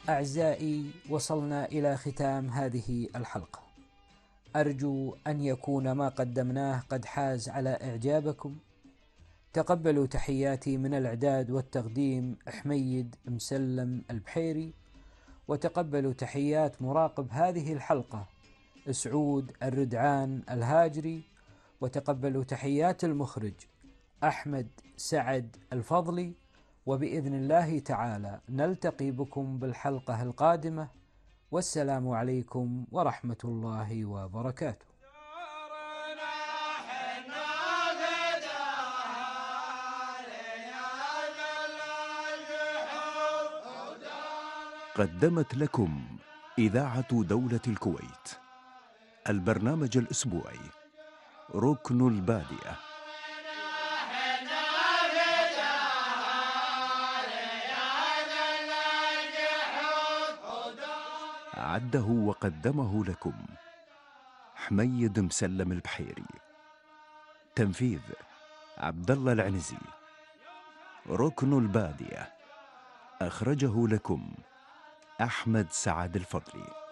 أعزائي، وصلنا إلى ختام هذه الحلقة. أرجو أن يكون ما قدمناه قد حاز على إعجابكم. تقبلوا تحياتي من الإعداد والتقديم حميد مسلم البحيري، وتقبلوا تحيات مراقب هذه الحلقة سعود الردعان الهاجري، وتقبلوا تحيات المخرج أحمد سعد الفضلي. وبإذن الله تعالى نلتقي بكم بالحلقة القادمة، والسلام عليكم ورحمة الله وبركاته. قدمت لكم إذاعة دولة الكويت البرنامج الأسبوعي ركن البادية. عده وقدمه لكم حميد مسلم البحيري. تنفيذ عبد الله العنزي. ركن البادية أخرجه لكم أحمد سعد الفضلي.